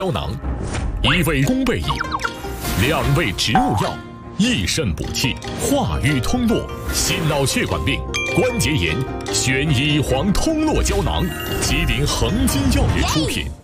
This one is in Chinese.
胶囊，一味弓背饮，2味植物药，益肾补气，化瘀通络，心脑血管病、关节炎，选医黄通络胶囊，吉林恒金药业出品。